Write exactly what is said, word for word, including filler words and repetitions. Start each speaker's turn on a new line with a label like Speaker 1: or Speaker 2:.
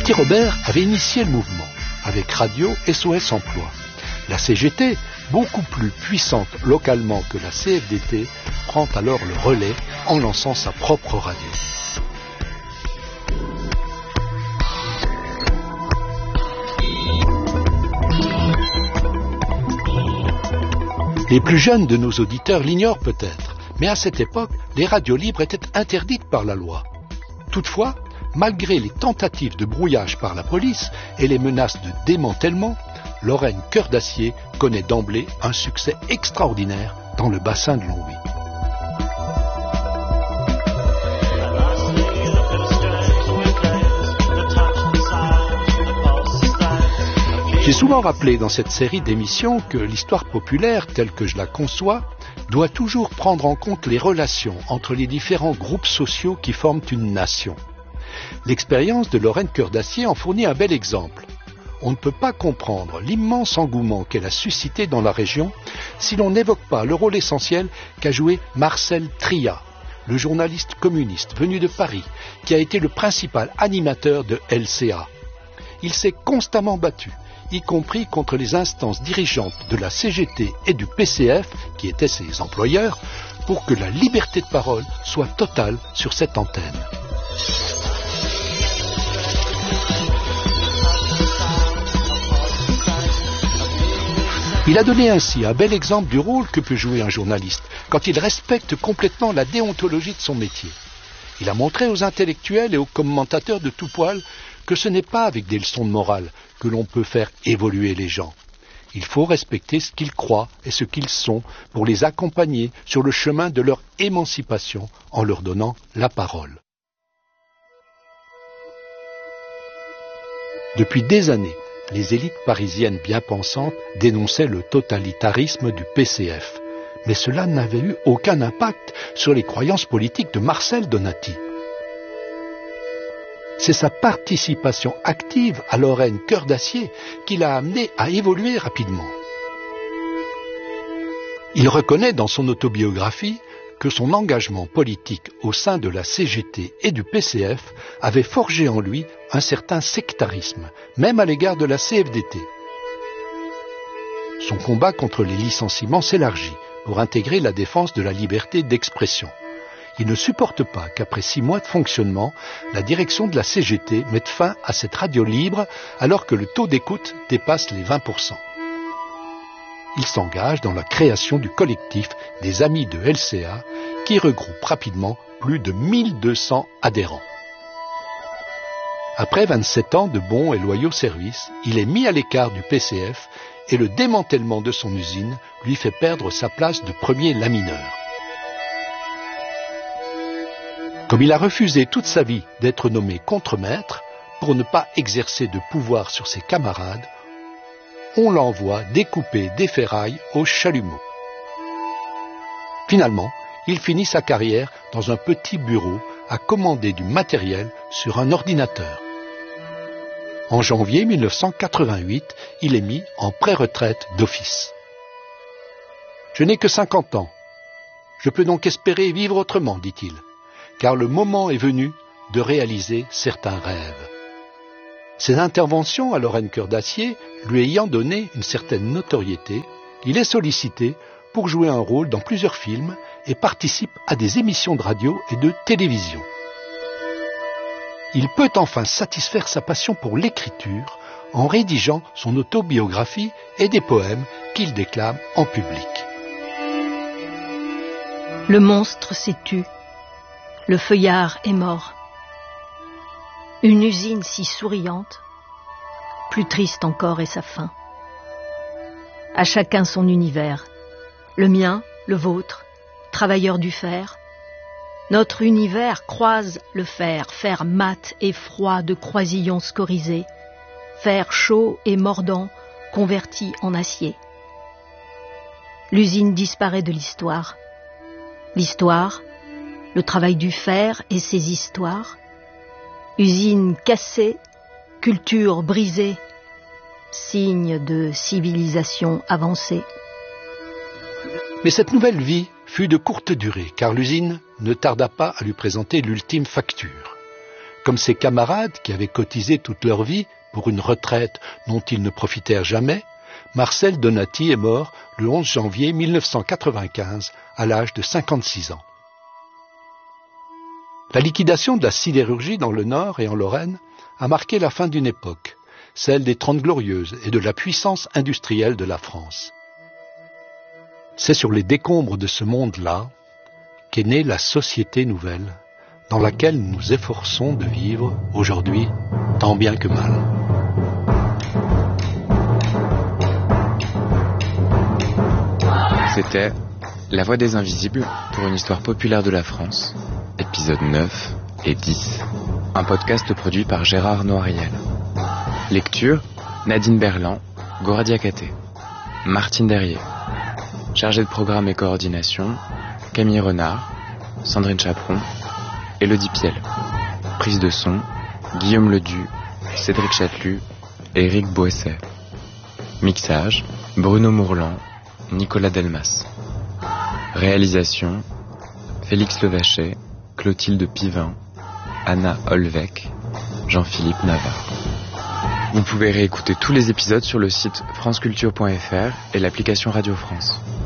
Speaker 1: Petit Robert avait initié le mouvement avec Radio S O S Emploi. La C G T, beaucoup plus puissante localement que la C F D T, prend alors le relais en lançant sa propre radio. Les plus jeunes de nos auditeurs l'ignorent peut-être, mais à cette époque, les radios libres étaient interdites par la loi. Toutefois, malgré les tentatives de brouillage par la police et les menaces de démantèlement, Lorraine Cœur d'Acier connaît d'emblée un succès extraordinaire dans le bassin de Longwy. J'ai souvent rappelé dans cette série d'émissions que l'histoire populaire, telle que je la conçois, doit toujours prendre en compte les relations entre les différents groupes sociaux qui forment une nation. L'expérience de Lorraine Cœur d'Acier en fournit un bel exemple. On ne peut pas comprendre l'immense engouement qu'elle a suscité dans la région si l'on n'évoque pas le rôle essentiel qu'a joué Marcel Tria, le journaliste communiste venu de Paris, qui a été le principal animateur de L C A. Il s'est constamment battu, y compris contre les instances dirigeantes de la C G T et du P C F, qui étaient ses employeurs, pour que la liberté de parole soit totale sur cette antenne. Il a donné ainsi un bel exemple du rôle que peut jouer un journaliste quand il respecte complètement la déontologie de son métier. Il a montré aux intellectuels et aux commentateurs de tout poil que ce n'est pas avec des leçons de morale que l'on peut faire évoluer les gens. Il faut respecter ce qu'ils croient et ce qu'ils sont pour les accompagner sur le chemin de leur émancipation en leur donnant la parole. Depuis des années, les élites parisiennes bien pensantes dénonçaient le totalitarisme du P C F, mais cela n'avait eu aucun impact sur les croyances politiques de Marcel Donati. C'est sa participation active à Lorraine Cœur d'Acier qui l'a amené à évoluer rapidement. Il reconnaît dans son autobiographie que son engagement politique au sein de la C G T et du P C F avait forgé en lui un certain sectarisme, même à l'égard de la C F D T. Son combat contre les licenciements s'élargit pour intégrer la défense de la liberté d'expression. Il ne supporte pas qu'après six mois de fonctionnement, la direction de la C G T mette fin à cette radio libre alors que le taux d'écoute dépasse les vingt pour cent. Il s'engage dans la création du collectif des Amis de L C A qui regroupe rapidement plus de mille deux cents adhérents. Après vingt-sept ans de bons et loyaux services, il est mis à l'écart du P C F et le démantèlement de son usine lui fait perdre sa place de premier lamineur. Comme il a refusé toute sa vie d'être nommé contremaître, pour ne pas exercer de pouvoir sur ses camarades, on l'envoie découper des ferrailles au chalumeau. Finalement, il finit sa carrière dans un petit bureau à commander du matériel sur un ordinateur. En janvier mille neuf cent quatre-vingt-huit, il est mis en pré-retraite d'office. Je n'ai que cinquante ans. Je peux donc espérer vivre autrement, dit-il, car le moment est venu de réaliser certains rêves. Ses interventions à Lorraine Cœur d'Acier lui ayant donné une certaine notoriété, il est sollicité pour jouer un rôle dans plusieurs films et participe à des émissions de radio et de télévision. Il peut enfin satisfaire sa passion pour l'écriture en rédigeant son autobiographie et des poèmes qu'il déclame en public.
Speaker 2: Le monstre s'est tu, le feuillard est mort. Une usine si souriante, plus triste encore est sa fin. À chacun son univers, le mien, le vôtre, travailleurs du fer. Notre univers croise le fer, fer mat et froid de croisillons scorisés, fer chaud et mordant converti en acier. L'usine disparaît de l'histoire. L'histoire, le travail du fer et ses histoires. Usine cassée, culture brisée, signe de civilisation avancée.
Speaker 1: Mais cette nouvelle vie fut de courte durée, car l'usine ne tarda pas à lui présenter l'ultime facture. Comme ses camarades qui avaient cotisé toute leur vie pour une retraite dont ils ne profitèrent jamais, Marcel Donati est mort le onze janvier mille neuf cent quatre-vingt-quinze à l'âge de cinquante-six ans. La liquidation de la sidérurgie dans le Nord et en Lorraine a marqué la fin d'une époque, celle des Trente Glorieuses et de la puissance industrielle de la France. C'est sur les décombres de ce monde-là qu'est née la société nouvelle, dans laquelle nous nous efforçons de vivre aujourd'hui tant bien que mal.
Speaker 3: C'était La Voix des Invisibles pour une histoire populaire de la France, épisodes neuf et dix, un podcast produit par Gérard Noiriel. Lecture, Nadine Berland, Gora Diakhaté, Martine Derrier. Chargée de programme et coordination, Camille Renard, Sandrine Chaperon, Élodie Piel. Prise de son, Guillaume Ledu, Cédric Chatelut et Éric Boesset. Mixage, Bruno Mourlan, Nicolas Delmas. Réalisation, Félix Levachet, Clotilde Pivin, Anna Olvec, Jean-Philippe Navarre. Vous pouvez réécouter tous les épisodes sur le site franceculture point f r et l'application Radio France.